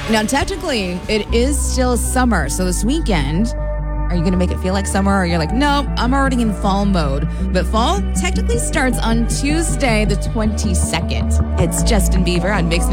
Now, technically, it is still summer. So this weekend, are you going to make it feel like summer? Or you're like, no, I'm already in fall mode. But fall technically starts on Tuesday, the 22nd. It's Justin Bieber on Mix